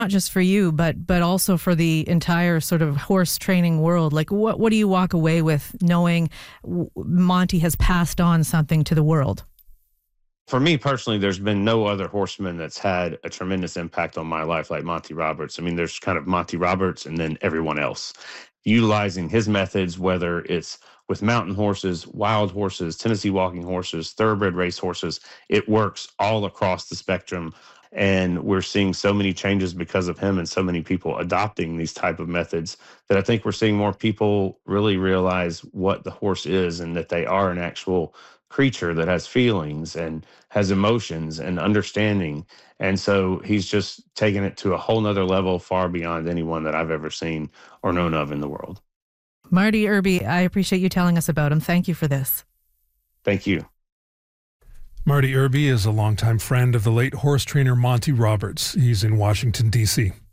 not just for you, but also for the entire sort of horse training world? Like, what do you walk away with knowing Monty has passed on something to the world? For me personally, there's been no other horseman that's had a tremendous impact on my life like Monty Roberts. I mean, there's kind of Monty Roberts and then everyone else. Utilizing his methods, whether it's with mountain horses, wild horses, Tennessee walking horses, thoroughbred race horses, it works all across the spectrum. And we're seeing so many changes because of him and so many people adopting these type of methods that I think we're seeing more people really realize what the horse is and that they are an actual creature that has feelings and has emotions and understanding. And so he's just taken it to a whole nother level, far beyond anyone that I've ever seen or known of in the world. Marty Irby, I appreciate you telling us about him. Thank you for this. Thank you. Marty Irby is a longtime friend of the late horse trainer Monty Roberts. He's in Washington, D.C.